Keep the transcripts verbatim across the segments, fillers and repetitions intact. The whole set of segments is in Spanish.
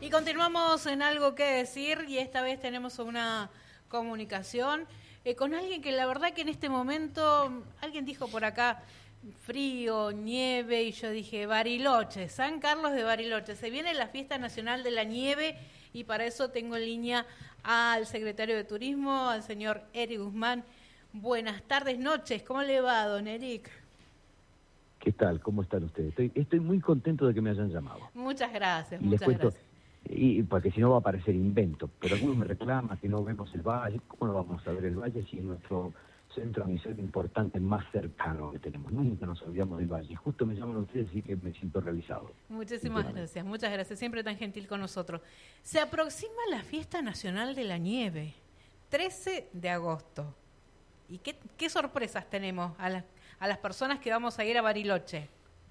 Y continuamos en Algo que Decir, y esta vez tenemos una comunicación eh, con alguien que la verdad que en este momento, alguien dijo por acá, frío, nieve, y yo dije Bariloche, San Carlos de Bariloche. Se viene la Fiesta Nacional de la Nieve y para eso tengo en línea al secretario de Turismo, al señor Eric Guzmán. Buenas tardes, noches, ¿cómo le va, don Eric? ¿Qué tal? ¿Cómo están ustedes? Estoy, estoy muy contento de que me hayan llamado. Muchas gracias, y muchas les cuento, gracias. Y porque si no va a parecer invento, pero algunos me reclaman que no vemos el valle. ¿Cómo no vamos a ver el valle si es nuestro centro administrativo importante más cercano que tenemos? Nunca nos olvidamos del valle. Justo me llaman ustedes y que me siento realizado. Muchísimas gracias, muchas gracias. Siempre tan gentil con nosotros. Se aproxima la Fiesta Nacional de la Nieve, trece de agosto. ¿Y qué, qué sorpresas tenemos a, la, a las personas que vamos a ir a Bariloche?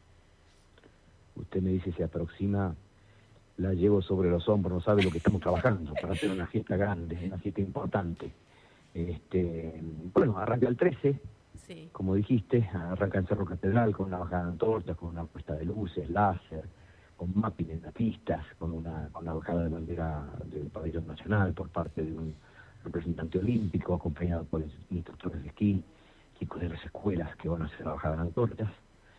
Usted me dice se aproxima, la llevo sobre los hombros, no sabe lo que estamos trabajando para hacer una fiesta grande, una fiesta importante. Este, bueno, arranca el trece, sí. Como dijiste, arranca en Cerro Catedral con una bajada de antorchas, con una puesta de luces, láser, con mapping en las pistas, con una, con una bajada de bandera del pabellón nacional por parte de un representante olímpico, acompañado por instructores de esquí, chicos de las escuelas que van a hacer la bajada de antorchas,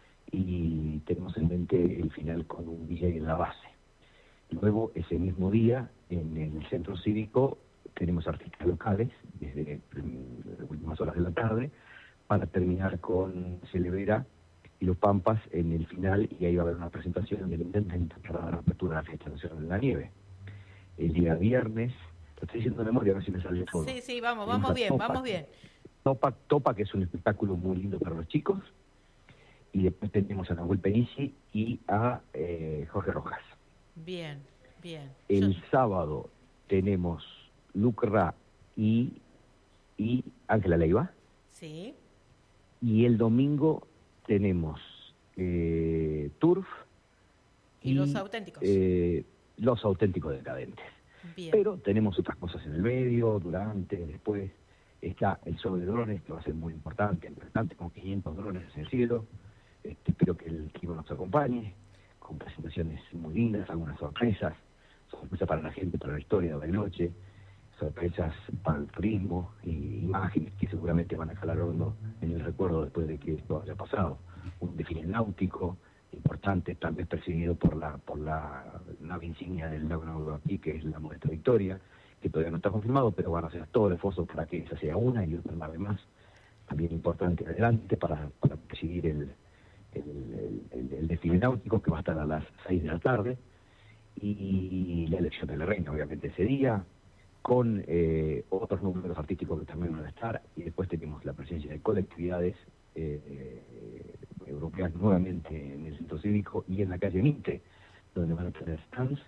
y tenemos en mente el final con un D J en la base. Luego, ese mismo día, en el centro cívico, tenemos artistas locales, desde las últimas horas de la tarde, para terminar con Celebera y Los Pampas en el final, y ahí va a haber una presentación del intendente para dar apertura a la Fiesta Nacional de la Nieve. El día viernes, lo estoy diciendo de memoria, a ver si me sale todo. Sí, sí, vamos, tenemos vamos bien, Topa, vamos bien. Topa, Topa, que es un espectáculo muy lindo para los chicos, y después tenemos a Nahuel Penici y a eh, Jorge Rojas. Bien, bien. El Yo... sábado tenemos Lucra y, y Ángela Leiva. Sí. Y el domingo tenemos eh, Turf y, y Los Auténticos. Eh, los Auténticos Decadentes. Bien. Pero tenemos otras cosas en el medio, durante, después. Está el show de drones, que va a ser muy importante, importante con quinientos drones en el cielo. Este, espero que el equipo nos acompañe, con presentaciones muy lindas, algunas sorpresas, sorpresas para la gente, para la historia de Bariloche, sorpresas para el turismo, y imágenes que seguramente van a calar hondo en el recuerdo después de que esto haya pasado. Un desfile náutico importante, tal vez presidido por la por la nave insignia del lago Nahuelhuapi, que es la Modesta Victoria, que todavía no está confirmado, pero van a hacer todo el esfuerzo para que esa sea una y otra nave más, también importante adelante, para, para presidir el El, el, el desfile náutico, que va a estar a las seis de la tarde, y la elección de la reina, obviamente, ese día, con eh, otros números artísticos que también van a estar, y después tenemos la presencia de colectividades eh, eh, europeas nuevamente en el centro cívico y en la calle Mitre, donde van a tener stands,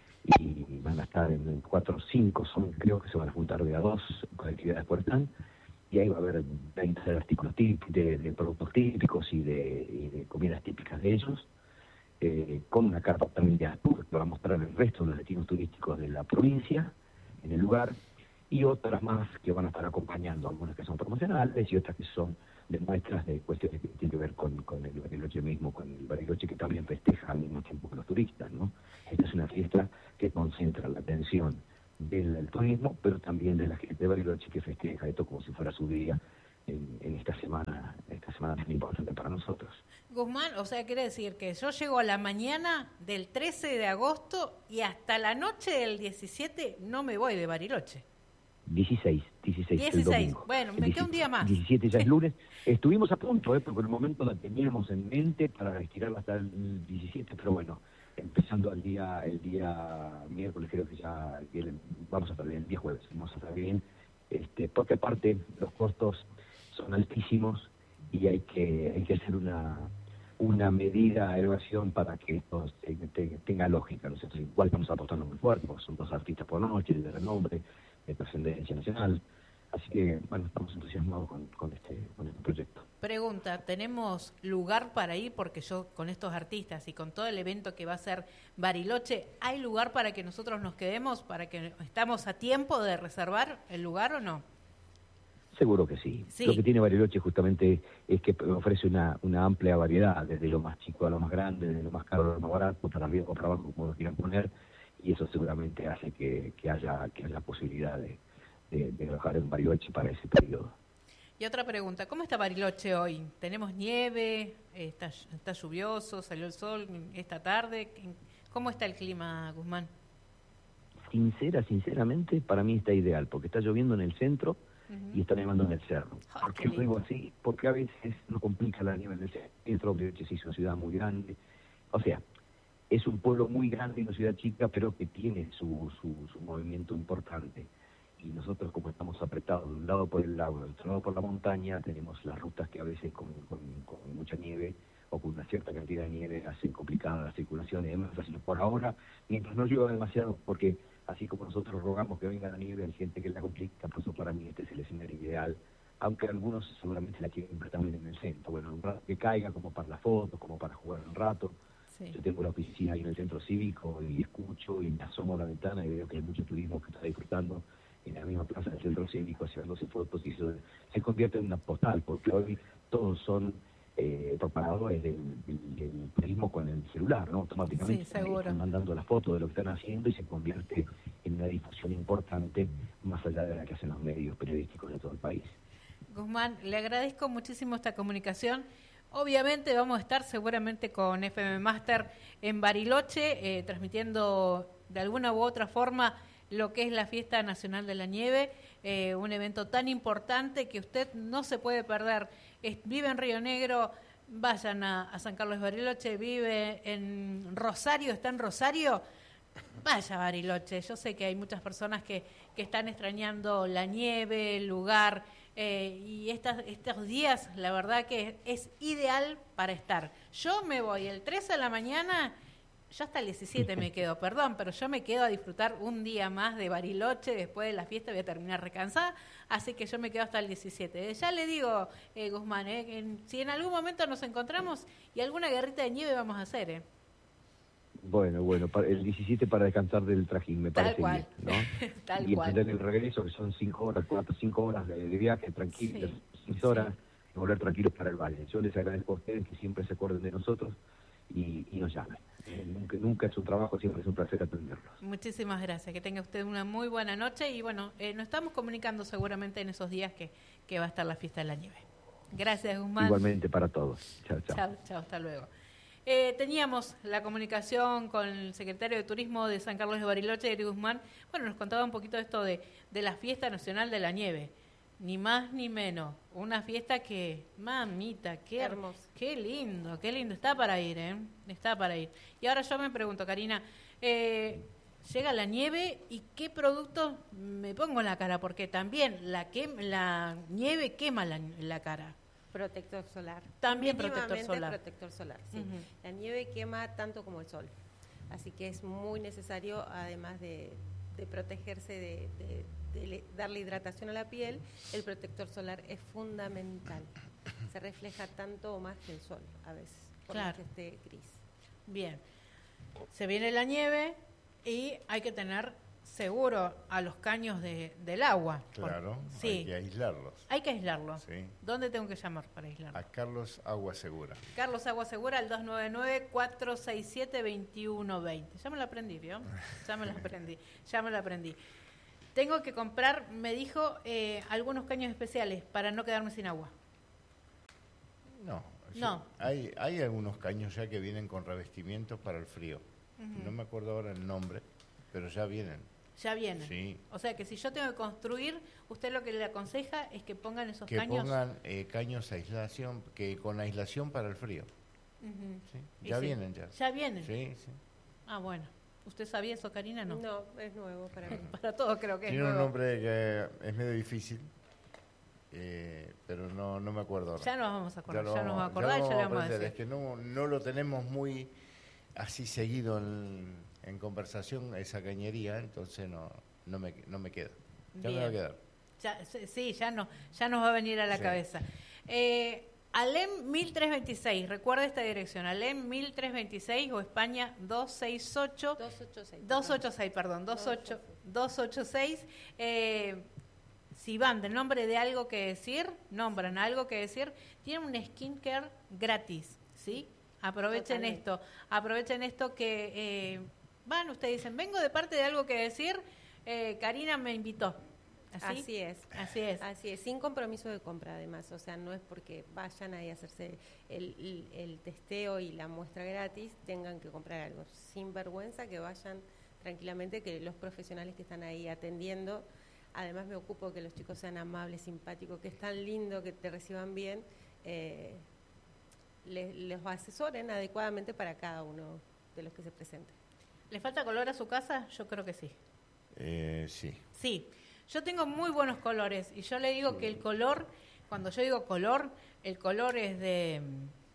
y van a estar en cuatro o cinco, son, creo que se van a juntar de a dos colectividades por stand, y ahí va a haber veinte artículos típicos, de, de productos típicos y de, y de comidas típicas de ellos, eh, con una carta también de Astur, que va a mostrar el resto de los destinos turísticos de la provincia en el lugar, y otras más que van a estar acompañando, algunas que son promocionales y otras que son de muestras de cuestiones que tienen que ver con, con el Bariloche mismo, con el Bariloche que también festeja al mismo tiempo que los turistas, ¿no? Esta es una fiesta que concentra la atención del, del turismo, pero también de la gente de Bariloche, que festeja esto como si fuera su día en, en esta semana, esta semana tan importante para nosotros. Guzmán, o sea, quiere decir que yo llego a la mañana del trece de agosto y hasta la noche del diecisiete no me voy de Bariloche. dieciséis, dieciséis, dieciséis. El domingo. Bueno, me queda un día más. diecisiete ya es lunes. Estuvimos a punto, ¿eh? Porque por el momento la teníamos en mente para estirarla hasta el diecisiete, pero bueno, empezando el día el día miércoles, creo que ya el, vamos a estar bien, el día jueves, vamos a estar bien, este, porque aparte los costos son altísimos y hay que hay que hacer una una medida de evaluación para que esto te, te, tenga lógica, ¿no? Entonces, igual estamos apostando muy fuerte, porque son dos artistas por noche, de renombre, de trascendencia nacional, así que, bueno, estamos entusiasmados con, con, este, con este proyecto. Pregunta, ¿tenemos lugar para ir? Porque yo, con estos artistas y con todo el evento que va a ser Bariloche, ¿hay lugar para que nosotros nos quedemos, para que estamos a tiempo de reservar el lugar o no? Seguro que sí. sí. Lo que tiene Bariloche justamente es que ofrece una, una amplia variedad, desde lo más chico a lo más grande, desde lo más caro a lo más barato, para arriba o para abajo, como lo quieran poner, y eso seguramente hace que, que haya que haya posibilidad de, de, de alojar en Bariloche para ese periodo. Y otra pregunta, ¿cómo está Bariloche hoy? ¿Tenemos nieve? ¿Está, está lluvioso? ¿Salió el sol esta tarde? ¿Cómo está el clima, Guzmán? Sincera, sinceramente, para mí está ideal, porque está lloviendo en el centro uh-huh. y está nevando en el cerro. Oh, ¿Por qué lo digo así? Porque a veces no complica la nieve en el centro, Bariloche se hizo una ciudad muy grande. O sea, es un pueblo muy grande y una ciudad chica, pero que tiene su, su, su movimiento importante. Y nosotros, como estamos apretados de un lado por el lago, del otro lado por la montaña, tenemos las rutas que a veces con, con, con mucha nieve o con una cierta cantidad de nieve hacen complicada la circulación y demás. Así que por ahora, mientras no llueva demasiado, porque así como nosotros rogamos que venga la nieve, hay gente que la complica, por eso para mí este es el escenario ideal, aunque algunos seguramente la quieren ver también en el centro. Bueno, un rato que caiga como para la foto, como para jugar un rato. Sí. Yo tengo la oficina ahí en el centro cívico y escucho y me asomo a la ventana y veo que hay mucho turismo que está disfrutando en la misma plaza del centro cívico, haciéndose fotos, y se, se convierte en una postal, porque hoy todos son eh, propagadores del, del, del turismo con el celular, ¿no? Automáticamente sí, están mandando las fotos de lo que están haciendo y se convierte en una difusión importante, más allá de la que hacen los medios periodísticos de todo el país. Guzmán, le agradezco muchísimo esta comunicación. Obviamente vamos a estar seguramente con F M Master en Bariloche, eh, transmitiendo de alguna u otra forma lo que es la Fiesta Nacional de la Nieve, eh, un evento tan importante que usted no se puede perder. Es, vive en Río Negro, vayan a, a San Carlos de Bariloche, vive en Rosario, está en Rosario, vaya a Bariloche. Yo sé que hay muchas personas que, que están extrañando la nieve, el lugar, eh, y estas, estos días la verdad que es ideal para estar. Yo me voy el trece de la mañana. Yo hasta el diecisiete me quedo, perdón, pero yo me quedo a disfrutar un día más de Bariloche. Después de la fiesta voy a terminar recansada, así que yo me quedo hasta el diecisiete. Ya le digo, eh, Guzmán, eh, en, si en algún momento nos encontramos y alguna guerrita de nieve vamos a hacer, ¿eh? Bueno, bueno, para el diecisiete para descansar del trajín, me Tal parece cual. bien, ¿no? Tal y cual. entender el regreso, que son cinco horas, cuatro, cinco horas de, de viaje, tranquilos, Sí, seis horas, sí. y volver tranquilos para el valle. Yo les agradezco a ustedes que siempre se acuerden de nosotros y, y nos llamen. Eh, nunca, nunca es un trabajo, siempre es un placer atenderlos. Muchísimas gracias, que tenga usted una muy buena noche y bueno, eh, nos estamos comunicando seguramente en esos días que, que va a estar la fiesta de la nieve. Gracias, Guzmán. Igualmente para todos. Chao, chao. Chao, chao, hasta luego. Eh, teníamos la comunicación con el secretario de Turismo de San Carlos de Bariloche, Eric Guzmán. Bueno, nos contaba un poquito esto de, de la Fiesta Nacional de la Nieve. Ni más ni menos. Una fiesta que, mamita, qué hermoso, qué lindo, qué lindo. Está para ir, ¿eh? Está para ir. Y ahora yo me pregunto, Karina, eh, llega la nieve y qué productos me pongo en la cara, porque también la, que, la nieve quema la, la cara. Protector solar. También protector solar. protector solar, sí. Uh-huh. La nieve quema tanto como el sol. Así que es muy necesario, además de, de protegerse, de, de, de darle hidratación a la piel, el protector solar es fundamental. Se refleja tanto o más que el sol, a veces, por claro. que esté gris. Bien. Se viene la nieve y hay que tener seguro a los caños de, del agua. Claro, por, sí. hay que aislarlos. Hay que aislarlos. Sí. ¿Dónde tengo que llamar para aislarlos? A Carlos Agua Segura. Carlos Agua Segura, al dos nueve nueve, cuatro seis siete, dos uno dos cero. Ya me lo aprendí, ¿vio? Ya me lo aprendí, ya me lo aprendí. Tengo que comprar, me dijo, eh, algunos caños especiales para no quedarme sin agua. No. No. Hay, hay algunos caños ya que vienen con revestimientos para el frío. Uh-huh. No me acuerdo ahora el nombre, pero ya vienen. Ya vienen. Sí. O sea que si yo tengo que construir, usted lo que le aconseja es que pongan esos que caños. Que pongan eh, caños aislación, que con aislación para el frío. Uh-huh. ¿Sí? Ya sí, vienen ya. Ya vienen. Sí, sí. Ah, bueno. ¿Usted sabía eso, Karina? No. No, es nuevo para mí. Para todos creo que Tiene es nuevo. un nombre que es medio difícil, eh, pero no, no me acuerdo ahora. Ya nos vamos a acordar, ya, ya nos vamos a acordar ya y ya le vamos a aprender. decir. Es que no, no lo tenemos muy así seguido en, en conversación, esa cañería, entonces no, no, me, no me queda. Ya Bien. me va a quedar. Ya, sí, ya, no, ya nos va a venir a la sí. cabeza. Eh, Alem mil trescientos veintiséis, recuerda esta dirección, Alem mil trescientos veintiséis o España doscientos sesenta y ocho. doscientos ochenta y seis. doscientos ochenta y seis, perdón, doscientos ochenta y seis. Eh, si van de nombre de algo que decir, nombran algo que decir, tienen un skincare gratis, ¿sí? Aprovechen Totalmente. esto, aprovechen esto que eh, van, ustedes dicen, vengo de parte de algo que decir, eh, Karina me invitó. ¿Así? Así es. Así es. Así es, sin compromiso de compra además, o sea, no es porque vayan ahí a hacerse el, el, el testeo y la muestra gratis, tengan que comprar algo. Sin vergüenza, que vayan tranquilamente, que los profesionales que están ahí atendiendo, además me ocupo que los chicos sean amables, simpáticos, que es tan lindo que te reciban bien, eh, les, les asesoren adecuadamente para cada uno de los que se presenten. ¿Le falta color a su casa? Yo creo que sí. Eh, sí. Sí. Yo tengo muy buenos colores y yo le digo que el color, cuando yo digo color, el color es de